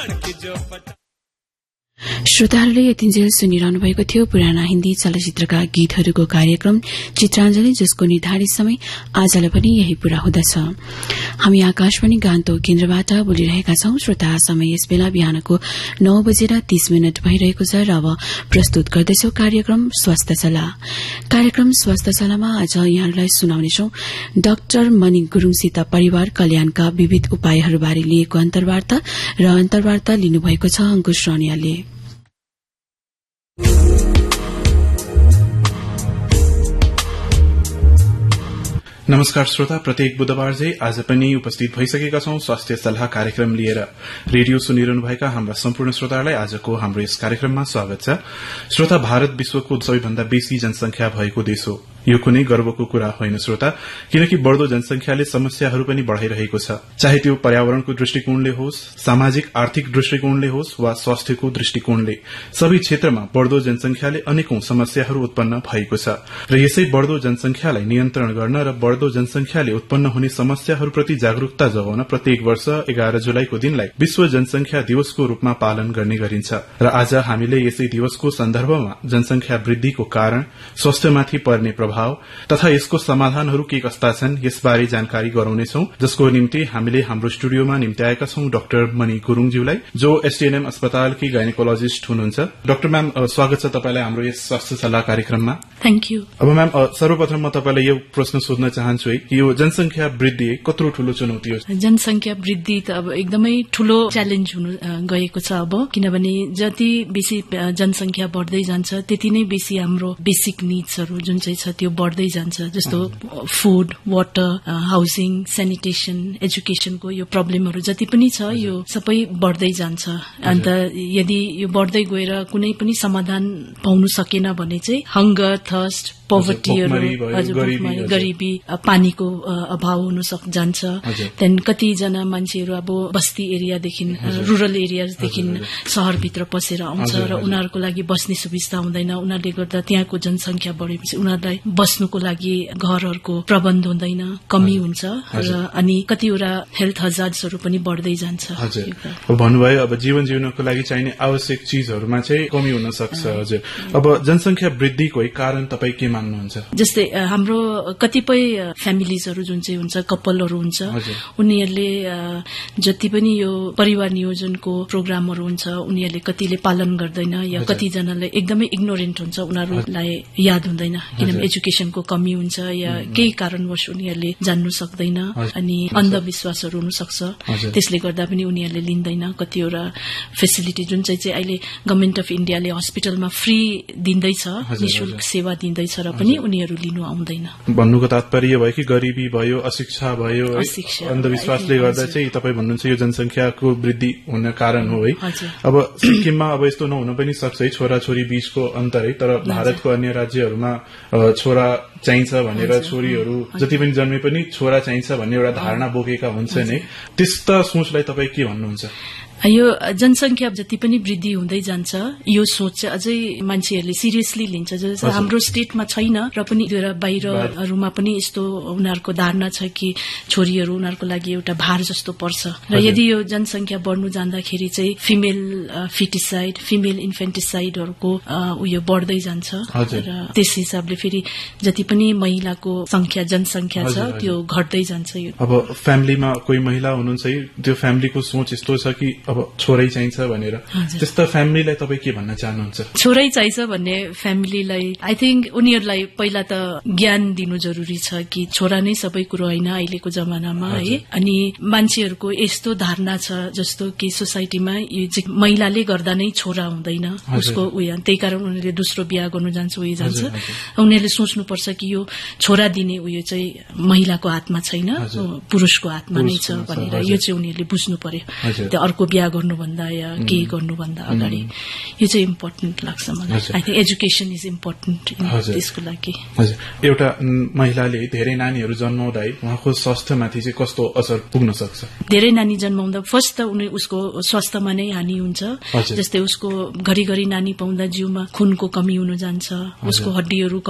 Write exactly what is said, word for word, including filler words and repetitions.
श्रोताहरूले यतिन्जेल सुनिरहनु भएको थियो पुराना हिन्दी चलचित्रका गीतहरूको कार्यक्रम चित्राञ्जली, जसको निर्धारित समय आजलाई पनि यही पूरा हुँदछ। हामी आकाशवाणी गान्तोक केन्द्रबाट बोलिरहेका छौं। श्रोता, समय यस बेला बिहानको नौ बजेर तीस मिनट भइरहेको छ र अब प्रस्तुत गर्दैछौ कार्यक्रम स्वास्थ्य सल्लाह। कार्यक्रम स्वास्थ्य सल्लाहमा आज यहाँलाई सुनाउनेछौ डाक्टर मणि गुरूङसित परिवार कल्याणका विविध उपायहरूबारे लिएको अन्तर्वार्ता र अन्तर्वार्ता लिनुभएको छ अंकुश रनियाले। नमस्कार श्रोता, प्रत्येक बुधबार चाहिँ आज पनि उपस्थित भइसकेका छौं स्वास्थ्य सल्लाह कार्यक्रम लिएर। रेडियो सुनिरहनुभएका हाम्रा सम्पूर्ण श्रोताहरूलाई आजको हाम्रो यस कार्यक्रममा स्वागत छ। श्रोता, भारत विश्वको सबैभन्दा बेसी जनसंख्या भएको देश हो। यो कुनै गर्वको कुरा होइन श्रोता, किनकि बढ़दो जनसंख्याले समस्याहरू पनि बढ़ाइरहेको छ, चाहे त्यो पर्यावरणको दृष्टिकोणले होस्, सामाजिक आर्थिक दृष्टिकोणले होस् वा स्वास्थ्यको दृष्टिकोणले। सबै क्षेत्रमा बढ़दो जनसंख्याले अनेकौं समस्याहरू उत्पन्न भएको छ र यसै बढ़दो जनसंख्यालाई नियन्त्रण गर्न र बढ़दो जनसंख्याले उत्पन्न हुने समस्याहरूप्रति जागरूकता जगाउन प्रत्येक वर्ष एघार जुलाईको दिनलाई विश्व जनसंख्या दिवसको रूपमा पालन गर्ने गरिन्छ। र आज हामीले यसै दिवसको सन्दर्भमा जनसंख्या वृद्धिको कारण, स्वास्थ्यमाथि पर्ने प्रभाव तथा यसको समाधानहरू के कस्ता छन् यसबारे जानकारी गराउनेछौं, जसको निम्ति हामीले हाम्रो स्टुडियोमा निम्त्याएका छौं डाक्टर मणि गुरूङज्यूलाई, जो एसटीएनएम अस्पतालकी गाइनेकोलोजिस्ट हुनुहुन्छ। डाक्टर म्याम, स्वागत छ तपाईलाई हाम्रो यस स्वास्थ्य सल्लाह कार्यक्रममा। Thank you. अब म्याम, सर्वप्रथम म तपाईलाई यो प्रश्न सोध्न चाहन्छु है कि यो जनसंख्या वृद्धि कत्रो ठूलो चुनौती हो? जनसंख्या वृद्धि त अब एकदमै ठूलो च्यालेन्ज हुन गएको छ अब, किनभने जति बेसी जनसंख्या बढ़दै जान्छ त्यति नै बेसी हाम्रो बेसिक निड्सहरू जुन चाहिँ छ त्यो बढ़दै जान्छ, जस्तो फूड, वाटर, हाउसिङ, सेनिटेशन, एजुकेशनको यो प्रब्लमहरू जति पनि छ यो सबै बढ़दै जान्छ। अन्त यदि यो बढ़दै गएर कुनै पनि समाधान पाउनु सकेन भने चाहिँ हंगर, थर्स्ट, पोभर्टीहरू, गरीबी, पानीको अभाव हुन सक जान्छ। त्यहाँदेखि कतिजना मान्छेहरू अब बस्ती एरियादेखि, रूरल एरियादेखि शहरभित्र पसेर आउँछ र उनीहरूको लागि बस्ने सुविस्ता हुँदैन। उनीहरूले गर्दा त्यहाँको जनसंख्या बढ़ेपछि उनीहरूलाई बस्नुको लागि घरहरूको प्रबन्ध हुँदैन, कमी हुन्छ र अनि कतिवटा हेल्थ हजार्ड्सहरू पनि बढ़दै जान्छ। भन्नुभयो अब जीवन जिउनको लागि चाहिने आवश्यक चीजहरूमा चाहिँ कमी हुन सक्छ। हजुर, अब जनसंख्या वृद्धिको कारण तपाईँ के मान्नुहुन्छ? जस्तै हाम्रो कतिपय फ्यामिलिजहरू जुन चाहिँ हुन्छ, कपलहरू हुन्छ, उनीहरूले जति पनि यो परिवार नियोजनको प्रोग्रामहरू हुन्छ उनीहरूले कतिले पालन गर्दैन या कतिजनाले एकदमै इग्नोरेन्ट हुन्छ, उनीहरूलाई याद हुँदैन किनभने एजुकेशनको कमी हुन्छ या केही कारणवश उनीहरूले जान्नु सक्दैन अनि अन्धविश्वासहरू हुन सक्छ। त्यसले गर्दा पनि उनीहरूले लिँदैन कतिवटा फेसिलिटी जुन चाहिँ चाहिँ अहिले गभर्नमेन्ट अफ इन्डियाले हस्पिटलमा फ्री दिँदैछ, निशुल्क सेवा दिँदैछ र पनि उनीहरू लिनु आउँदैन। भन्नुको तात्पर्य भयो कि गरीबी भयो, अशिक्षा भयो, अन्धविश्वासले गर्दा चाहिँ तपाईँ भन्नुहुन्छ यो जनसंख्याको वृद्धि हुन कारण हो है। अब सिक्किममा अब यस्तो नहुन पनि सक्छ है, छोरा छोरी बीचको अन्तर है, तर भारतको अन्य राज्यहरूमा छोरा चाहिन्छ भनेर छोरीहरू जति पनि जन्मे पनि छोरा चाहिन्छ भन्ने एउटा धारणा बोकेका हुन्छन् है। त्यस्ता सोचलाई तपाईँ के भन्नुहुन्छ? यो जनसंख्या जति पनि वृद्धि हुँदै जान्छ यो सोच चाहिँ अझै मान्छेहरूले सिरियसली लिन्छ, जस्तो हाम्रो स्टेटमा छैन र पनि बाहिरहरूमा पनि यस्तो उनीहरूको धारणा छ कि छोरीहरू उनीहरूको लागि एउटा भार जस्तो पर्छ र यदि यो जनसंख्या बढ़नु जाँदाखेरि चाहिँ फिमेल फिटिसाइड, फिमेल इन्फेन्टिसाइडहरूको उयो बढ़दै जान्छ र त्यस हिसाबले फेरि जति पनि महिलाको संख्या जनसंख्या छ त्यो घट्दै जान्छ। अब फ्यामिलीमा कोही महिला हुनुहुन्छ है, त्यो फ्यामिलीको सोच यस्तो छ कि अब छोरै चाहिन्छ भनेर, त्यस्ता फ्यामिलीलाई तपाईँ के भन्न चाहनुहुन्छ? छोरै चाहिन्छ भन्ने फ्यामिलीलाई आई थिंक उनीहरूलाई पहिला त ज्ञान दिनु जरुरी छ कि छोरा नै सबै कुरो होइन अहिलेको जमानामा है। अनि मान्छेहरूको यस्तो धारणा छ जस्तो कि सोसाइटीमा महिलाले गर्दा नै छोरा हुँदैन उसको उयो, त्यही कारण उनीहरूले दोस्रो बिहा गर्नु जान्छ उयो जान्छ। उनीहरूले सोच्नुपर्छ कि यो छोरा दिने उयो चाहिँ महिलाको हातमा छैन, पुरुषको हातमा नै छ भनेर यो चाहिँ उनीहरूले बुझ्नु पर्यो। त्यो अर्को बिहा गर्नुभन्दा या केही गर्नुभन्दा अगाडि यो चाहिँ इम्पोर्टेन्ट लाग्छ मलाई। I think education is important त्यसको लागि। एउटा महिलाले धेरै नानीहरू जन्माउँदा उहाँको स्वास्थ्यमाथि चाहिँ कस्तो असर पुग्न सक्छ? धेरै नानी जन्माउँदा फर्स्ट त उनी उसको स्वास्थ्यमा नै हानि हुन्छ, जस्तै उसको घरिघरि नानी पाउँदा जिउमा खुनको कमी हुन जान्छ, उसको हड्डीहरू